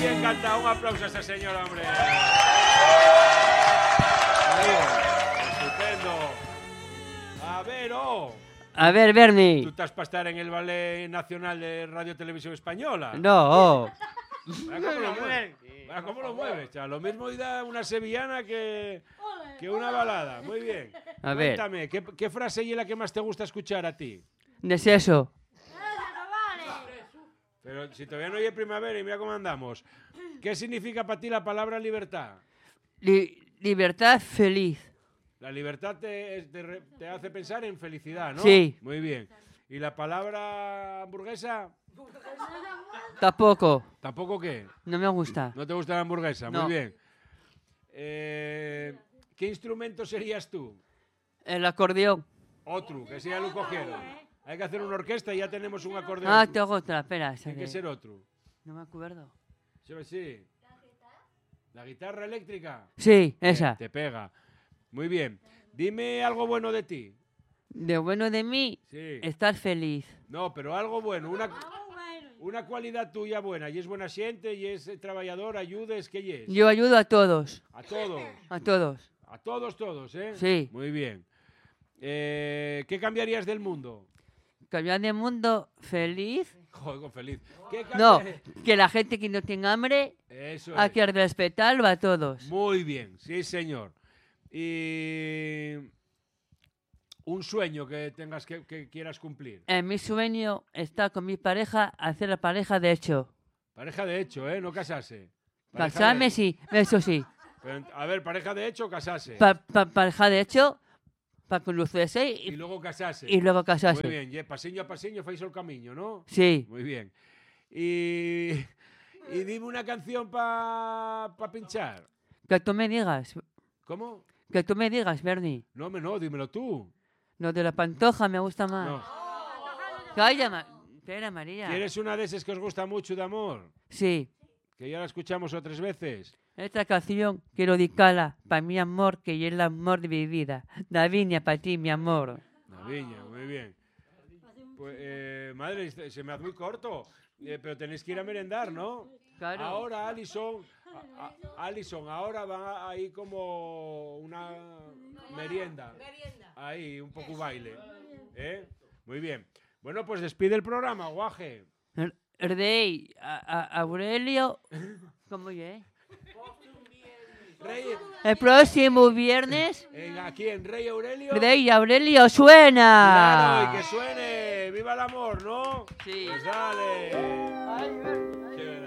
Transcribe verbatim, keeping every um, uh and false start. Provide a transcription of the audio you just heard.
bien cantado. Un aplauso a esta señora, hombre. Muy bien. Estupendo. A ver, oh. A ver, Bernie. ¿Tú estás para estar en el Ballet Nacional de Radio Televisión Española? No. Mira cómo lo mueves. Mira cómo lo mueves, chaval. Lo mismo da una sevillana que, que una balada. Muy bien. A ver. Cuéntame, ¿qué, ¿qué frase es la que más te gusta escuchar a ti? ¿Qué es eso? Pero si todavía no hay primavera y mira cómo andamos. ¿Qué significa para ti la palabra libertad? Li- libertad feliz. La libertad te, te, te hace pensar en felicidad, ¿no? Sí. Muy bien. ¿Y la palabra hamburguesa? Tampoco. ¿Tampoco qué? No me gusta. ¿No te gusta la hamburguesa? No. Muy bien. Eh, ¿Qué instrumento serías tú? El acordeón. Otro, que sea lo cogieron. Hay que hacer una orquesta y ya tenemos un acordeón. Ah, tengo otra. Espera. Tiene que ser otro. No me acuerdo. Sí, sí. ¿La guitarra eléctrica? Sí, esa. Te pega. Muy bien. Dime algo bueno de ti. De bueno de mí, Sí. estar feliz. No, pero algo bueno. Una, una cualidad tuya buena. Y es buena gente, y es trabajador, ayudes, ¿qué es? Yo ayudo a todos. A todos. A todos. A todos, todos, ¿eh? Sí. Muy bien. Eh, ¿Qué cambiarías del mundo? Cambiar de mundo feliz. Joder, feliz. ¿Qué No, cambiar- que la gente que no tenga hambre Eso hay es. que respetarlo a todos. Muy bien, sí, señor. Y un sueño que tengas que, que quieras cumplir. En mi sueño está con mi pareja, hacer la pareja de hecho. Pareja de hecho, ¿eh? No casarse. Pareja Casarme de- sí, eso sí. Pero, a ver, pareja de hecho o casarse. Pa- pa- pareja de hecho, para conocerse Y y, luego casarse. y luego casarse. Muy bien, ye, pasiño a pasiño fais el camino, ¿no? Sí. Muy bien. Y, y dime una canción para pa pinchar. Que tú me digas, ¿Cómo? que tú me digas, Bernie. No, me no, dímelo tú. Lo de la pantoja me gusta más. No. Calla, Ma- espera, María. ¿Quieres una de esas que os gusta mucho de amor? Sí. Que ya la escuchamos otras veces. Esta canción quiero dedicarla para mi amor, que es el amor de mi vida. Davinia, para ti, mi amor. La viña, muy bien. Pues, eh, madre, se se me hace muy corto. Eh, pero tenéis que ir a merendar, ¿no? Claro. Ahora, Alison, a- a- Alison, ahora va ahí como una merienda. Ahí, un poco baile. ¿Eh? Muy bien. Bueno, pues despide el programa, guaje. Er- Rey, a- a- Aurelio, ¿cómo es? Rey, El próximo viernes, en- aquí en Rey Aurelio. Rey Aurelio suena. Claro, y que suene. ¡Viva el amor!, ¿no? Sí. Pues dale. Qué